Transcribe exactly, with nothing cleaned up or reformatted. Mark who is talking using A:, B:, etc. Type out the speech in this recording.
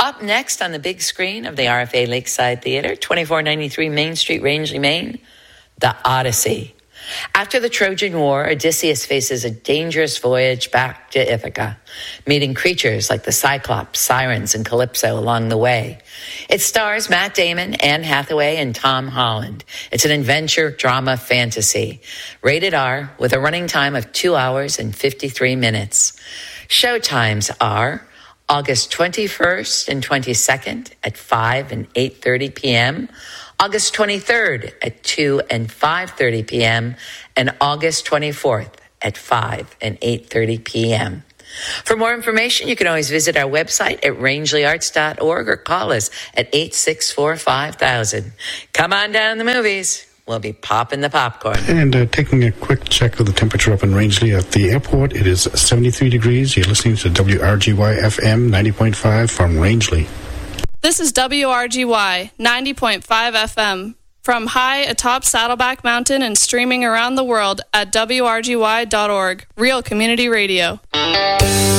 A: Up next on the big screen of the R F A Lakeside Theatre, twenty-four ninety-three Main Street, Rangeley, Maine, The Odyssey. After the Trojan War, Odysseus faces a dangerous voyage back to Ithaca, meeting creatures like the Cyclops, Sirens, and Calypso along the way. It stars Matt Damon, Anne Hathaway, and Tom Holland. It's an adventure drama fantasy, rated R, with a running time of two hours and fifty-three minutes. Show times are August twenty-first and twenty-second at five and eight thirty p.m., August twenty-third at two and five thirty p.m., and August twenty-fourth at five and eight thirty p.m. For more information, you can always visit our website at rangeley arts dot org or call us at eight six four, five thousand. Come on down to the movies. We'll be popping the popcorn.
B: And uh, taking a quick check of the temperature up in Rangeley at the airport, it is seventy-three degrees. You're listening to W R G Y F M ninety point five from Rangeley.
C: This is W R G Y ninety point five F M from high atop Saddleback Mountain and streaming around the world at W R G Y dot org. Real Community Radio.